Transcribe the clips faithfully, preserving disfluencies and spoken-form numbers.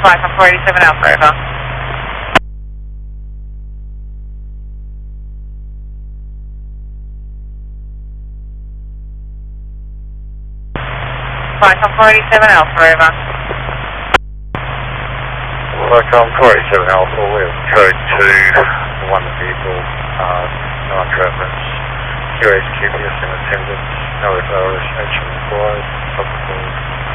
Falcon four eighty-seven Alpha, over. Falcon four eighty-seven Alpha, over. Falcon four eighty-seven Alpha, we have code to one vehicle, uh, no entrapments, Q A S Q P S in attendance, no F R S action required, stop the call.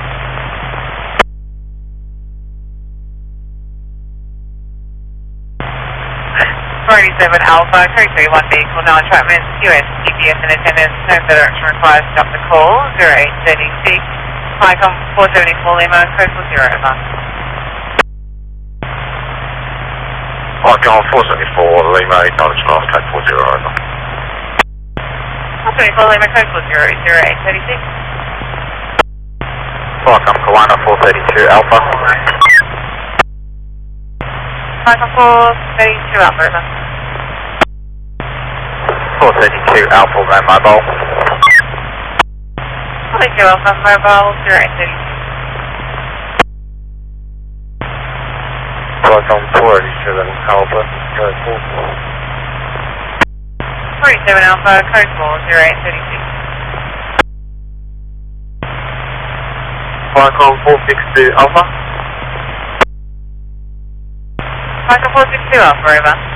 four eighty-seven Alpha, code three, one vehicle, no entrapments, Q A S Q P S in attendance, no further action required, stop the call, zero eight thirty-six, Falcon four seventy-four Lima, code four zero, over. Falcon four seventy-four Lima, acknowledge last code four zero, over. four seventy-four Lima, code four zero, zero eight thirty-six. Falcon Kawana four thirty-two Alpha. Falcon four thirty-two Alpha, over. four thirty-two Alpha, man mobile. four thirty-two Alpha, mobile, zero eight thirty-six. Falcon four eighty-seven Alpha, code four. four eighty-seven Alpha, code four, zero eight thirty-six. Falcon four sixty-two Alpha. Falcon four sixty-two Alpha, over.